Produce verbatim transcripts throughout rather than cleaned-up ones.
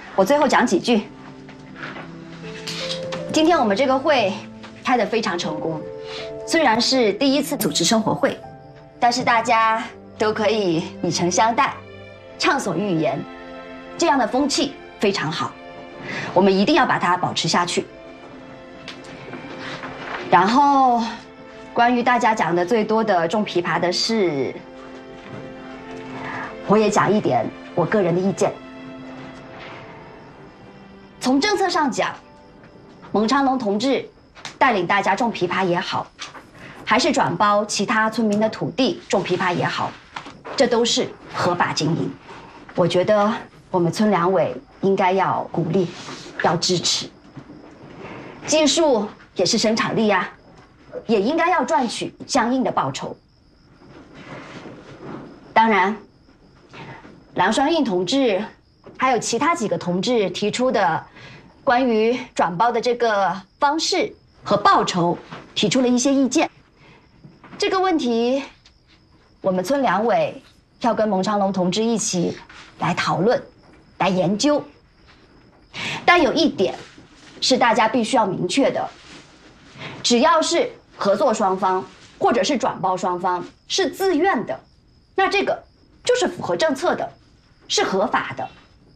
我最后讲几句。今天我们这个会开得非常成功，虽然是第一次组织生活会，但是大家都可以以诚相待，畅所欲言，这样的风气非常好，我们一定要把它保持下去。然后，关于大家讲的最多的种枇杷的事，我也讲一点我个人的意见。从政策上讲，蒙昌龙同志带领大家种枇杷也好，还是转包其他村民的土地种枇杷也好，这都是合法经营。我觉得我们村两委应该要鼓励，要支持。技术也是生产力呀、啊，也应该要赚取相应的报酬。当然，梁双印同志还有其他几个同志提出的关于转包的这个方式和报酬，提出了一些意见。这个问题，我们村两委要跟蒙昌龙同志一起来讨论、来研究。但有一点是大家必须要明确的：只要是合作双方或者是转包双方是自愿的，那这个就是符合政策的，是合法的。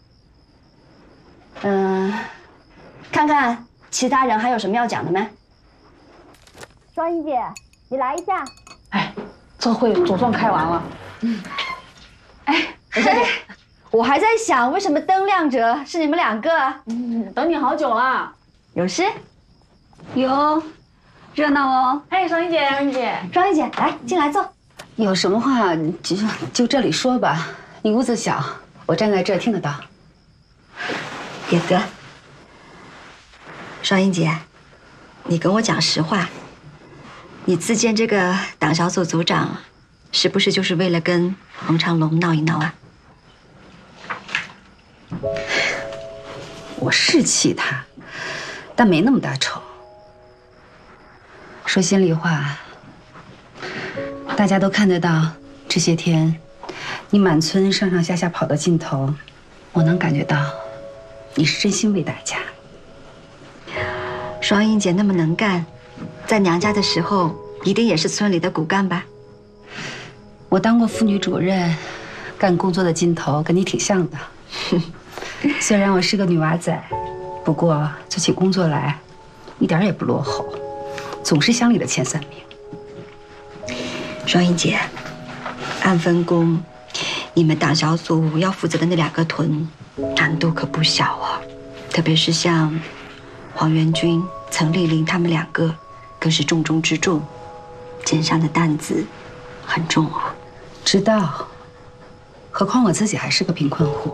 嗯、呃，看看其他人还有什么要讲的没？双英姐，你来一下。 哎，这会总算开完了。 嗯。哎，小姐，我还在想为什么灯亮着是你们两个啊？ 嗯，等你好久了。 有事？ 有，热闹哦。 哎，双英姐，双英姐， 双英姐，来进来坐。 有什么话就就这里说吧，你屋子小，我站在这儿听得到。 也得。双英姐，你跟我讲实话，你自荐这个党小组组长，是不是就是为了跟洪长龙闹一闹啊？ 我是气他，但没那么大仇。说心里话，大家都看得到，这些天你满村上上下下跑到尽头，我能感觉到你是真心为大家。 双英姐那么能干，在娘家的时候一定也是村里的骨干吧？ 我当过妇女主任，干工作的劲头跟你挺像的。虽然我是个女娃仔，不过做起工作来一点也不落后，总是乡里的前三名。 双英姐，按分工，你们党小组要负责的那两个屯，难度可不小啊。特别是像黄元军、岑丽玲他们两个，更是重中之重，肩上的担子很重啊。 知道，何况我自己还是个贫困户。